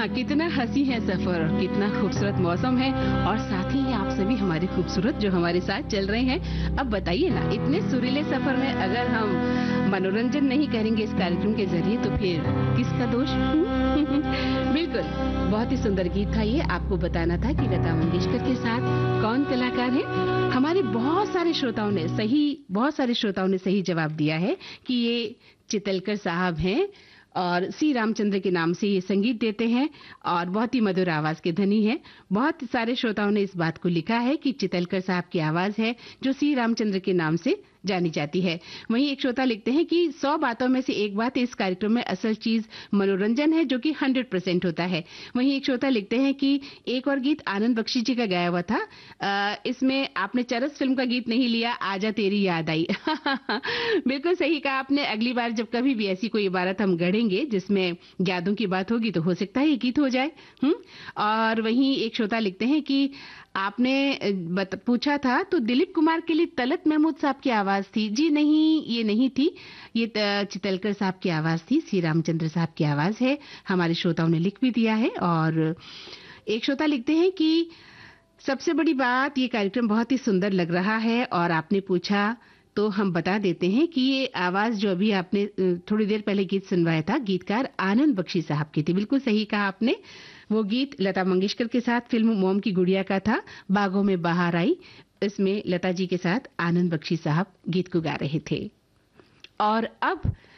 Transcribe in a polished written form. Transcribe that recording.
हाँ, कितना हंसी है सफर, कितना खूबसूरत मौसम है और साथ ही आप सभी हमारे खूबसूरत जो हमारे साथ चल रहे हैं। अब बताइए ना, इतने सुरीले सफर में अगर हम मनोरंजन नहीं करेंगे इस कार्यक्रम के जरिए तो फिर किसका दोष? बिल्कुल, बहुत ही सुंदर गीत था ये। आपको बताना था कि लता मंगेशकर के साथ कौन कलाकार है। हमारे बहुत सारे श्रोताओं ने सही जवाब दिया है कि ये चितलकर साहब हैं और सी रामचंद्र के नाम से ये संगीत देते हैं और बहुत ही मधुर आवाज के धनी हैं। बहुत सारे श्रोताओं ने इस बात को लिखा है कि चितलकर साहब की आवाज है जो सी रामचंद्र के नाम से जानी जाती है। वहीं एक श्रोता लिखते हैं कि 100 बातों में से एक बात इस कार्यक्रम में असल चीज मनोरंजन है जो कि 100% होता है। वहीं एक श्रोता लिखते हैं कि एक और गीत आनंद बख्शी जी का गाया हुआ था, इसमें आपने चरस फिल्म का गीत नहीं लिया, आजा तेरी याद आई। बिल्कुल सही कहा आपने। अगली बार जब कभी भी ऐसी कोई इबारत हम गढ़ेंगे जिसमें यादों की बात होगी तो हो सकता है ये गीत हो जाए। और वहीं एक श्रोता लिखते हैं कि आपने पूछा था तो दिलीप कुमार के लिए तलत महमूद साहब की आवाज थी। जी नहीं, ये नहीं थी, ये चितलकर साहब की आवाज थी, श्री रामचंद्र साहब की आवाज है। हमारे श्रोताओं ने लिख भी दिया है। और एक श्रोता लिखते हैं कि सबसे बड़ी बात, ये कार्यक्रम बहुत ही सुंदर लग रहा है और आपने पूछा तो हम बता देते हैं कि ये आवाज जो अभी आपने थोड़ी देर पहले गीत सुनवाया था, गीतकार आनंद बख्शी साहब की थी। बिल्कुल सही कहा आपने। वो गीत लता मंगेशकर के साथ फिल्म मोम की गुड़िया का था, बागों में बहार आई। इसमें लता जी के साथ आनंद बख्शी साहब गीत को गा रहे थे। और अब